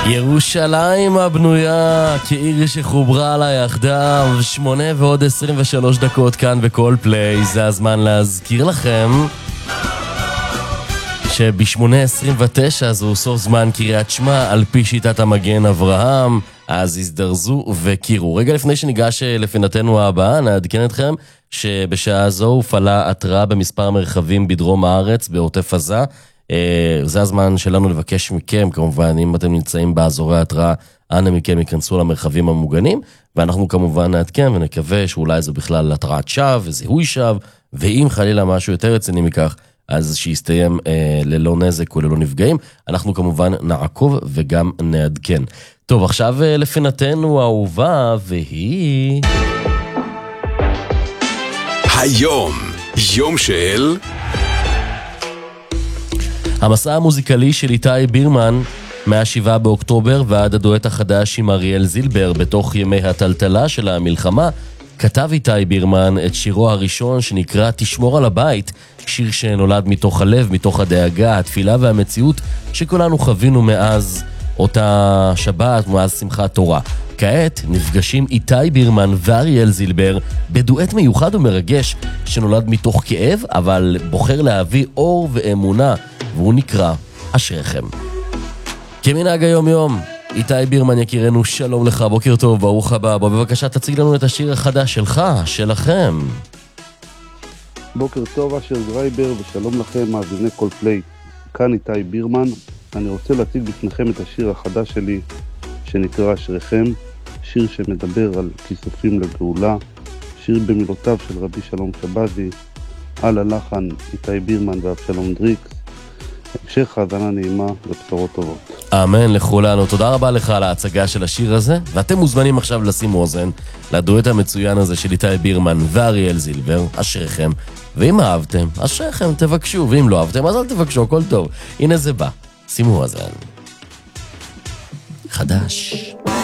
ירושלים הבנויה כעיר שחוברה לה יחדיו, 8:23 כאן בכל פליי. זה הזמן להזכיר לכם שב-8:29 זהו סוף זמן קריאת שמע על פי שיטת המגן אברהם, אז הזדרזו וקירו. רגע לפני שניגש לפינתנו הבאה, נעדכן אתכם שבשעה זו הופעלה התראה במספר מרחבים בדרום הארץ, בעוטף עזה. זה הזמן שלנו לבקש מכם, כמובן, אם אתם נמצאים באזורי התראה, אנא מכם ייכנסו למרחבים המוגנים, ואנחנו כמובן נעדכן ונקווה שאולי זה בכלל התראת שווא וזיהוי שווא, ואם חלילה משהו יותר רציני מכך, אז שיסתיים ללא נזק וללא נפגעים. אנחנו כמובן נעקוב וגם נעדכן. טוב, עכשיו לפינתנו האהובה, והיא... היום, יום של... המסע המוזיקלי של איתי בירמן, מה-7 באוקטובר ועד הדואט החדש עם אריאל זילבר בתוך ימי הטלטלה של המלחמה, כתב איתי בירמן את שירו הראשון שנקרא תשמור על הבית, שיר שנולד מתוך הלב, מתוך הדאגה, התפילה והמציאות שכולנו חווינו מאז אותה שבת, מאז שמחת תורה. כעת נפגשים איתי בירמן ואריאל זילבר בדואט מיוחד ומרגש שנולד מתוך כאב, אבל בוחר להביא אור ואמונה, והוא נקרא אשריכם. כמנהג היום יום, איתי בירמן יקירנו, שלום לך, בוקר טוב, ברוך הבא. בוא בבקשה תציג לנו את השיר החדש שלך, שלכם. בוקר טוב, אשר גרייבר, ושלום לכם מאזיני כל פליי. כאן איתי בירמן. אני רוצה להציג בפניכם את השיר החדש שלי שנקרא אשריכם, שיר שמדבר על כיסופים לגאולה, שיר במילותיו של רבי שלום שבזי, על הלחן איתי בירמן ואבשלום דריקס. המשך האזנה נעימה ובשורות טובות. אמן לכולנו. תודה רבה לך על ההצגה של השיר הזה, ואתם מוזמנים עכשיו לשים אוזן לדואט המצוין הזה של איתי בירמן ואריאל זילבר, אשריכם. ואם אהבתם, אשריכם, תבקשו, ואם לא אהבתם, אז אל תבקשו, הכל טוב. הנה זה בא, שימו אוזן. חדש.